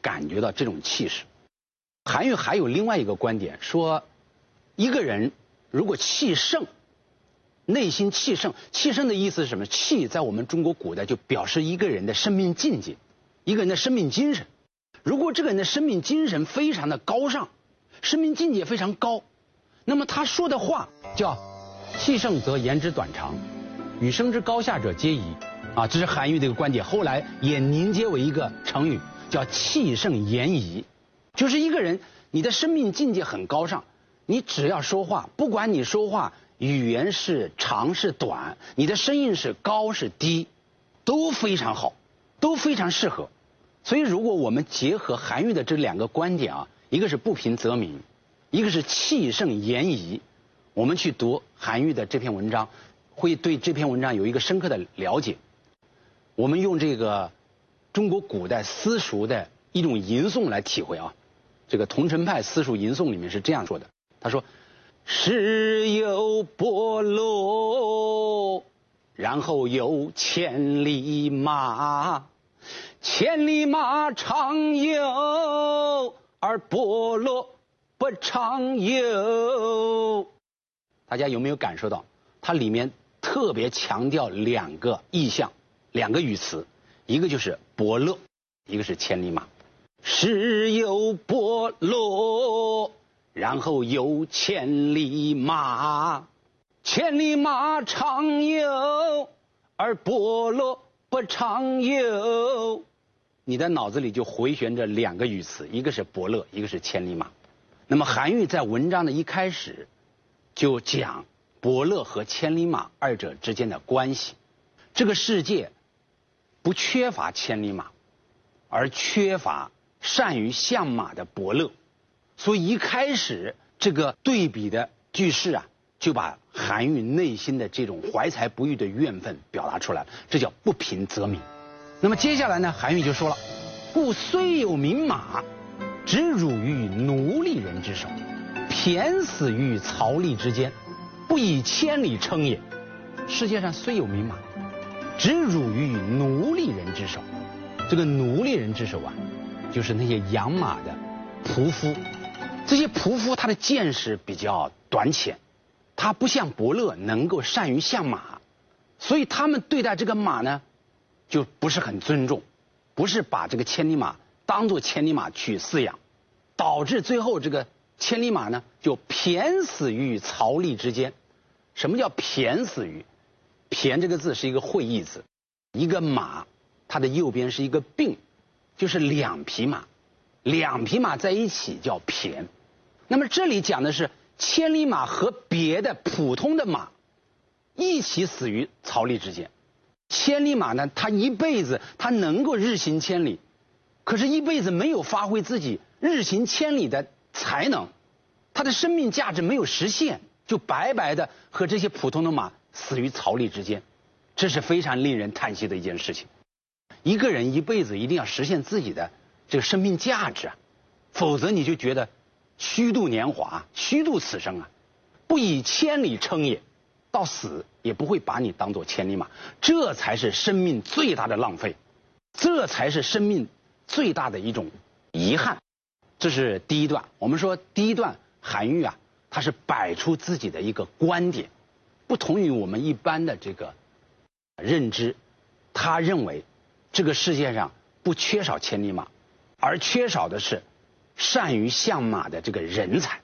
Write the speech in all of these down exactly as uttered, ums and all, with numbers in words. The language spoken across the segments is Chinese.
感觉到这种气势。韩愈还有另外一个观点，说一个人如果气盛，内心气盛，气盛的意思是什么？气在我们中国古代就表示一个人的生命境界，一个人的生命精神。如果这个人的生命精神非常的高尚，生命境界非常高，那么他说的话叫气盛则言之短长，与生之高下者皆宜啊，这是韩愈的一个观点，后来也凝结为一个成语，叫气盛言宜。就是一个人你的生命境界很高尚，你只要说话，不管你说话语言是长是短，你的声音是高是低，都非常好，都非常适合。所以如果我们结合韩愈的这两个观点啊，一个是不平则鸣，一个是气盛言宜，我们去读韩愈的这篇文章，会对这篇文章有一个深刻的了解。我们用这个中国古代私塾的一种吟诵来体会啊，这个桐城派私塾吟诵里面是这样说的，他说时有伯乐，然后有千里马，千里马常有，而伯乐不常有。大家有没有感受到它里面特别强调两个意象，两个语词，一个就是伯乐，一个是千里马。时有伯乐，然后有千里马，千里马常有，而伯乐不常有。你的脑子里就回旋着两个语词，一个是伯乐，一个是千里马。那么韩愈在文章的一开始就讲伯乐和千里马二者之间的关系。这个世界不缺乏千里马，而缺乏善于相马的伯乐。所以一开始这个对比的句式啊，就把韩愈内心的这种怀才不遇的怨愤表达出来了，这叫不平则鸣。那么接下来呢，韩愈就说了，故虽有名马，只辱于奴隶人之手，骈死于曹吏之间，不以千里称也。世界上虽有名马，只辱于奴隶人之手。这个奴隶人之手啊，就是那些养马的仆夫。这些仆夫他的见识比较短浅，他不像伯乐能够善于相马，所以他们对待这个马呢就不是很尊重，不是把这个千里马当作千里马去饲养，导致最后这个千里马呢就骈死于曹吏之间。什么叫骈死于？骈这个字是一个会意字，一个马它的右边是一个并，就是两匹马，两匹马在一起叫骈。那么这里讲的是千里马和别的普通的马一起死于曹吏之间。千里马呢，它一辈子它能够日行千里，可是一辈子没有发挥自己日行千里的才能，它的生命价值没有实现，就白白的和这些普通的马死于曹吏之间。这是非常令人叹息的一件事情。一个人一辈子一定要实现自己的这个生命价值啊，否则你就觉得虚度年华，虚度此生啊，不以千里称也，到死也不会把你当作千里马。这才是生命最大的浪费，这才是生命最大的一种遗憾。这是第一段。我们说第一段韩愈啊，他是摆出自己的一个观点，不同于我们一般的这个认知。他认为这个世界上不缺少千里马，而缺少的是善于相马的这个人才。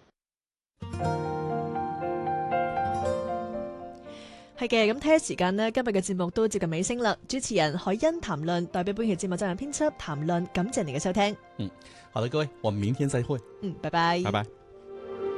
係嘅，咁睇下時間呢，今日嘅節目都接近尾聲啦。主持人海欣譚論代表本期節目責任編輯譚論，感謝你嘅收聽。 嗯，好的，各位，我們明天再會。 嗯，拜拜。 拜拜。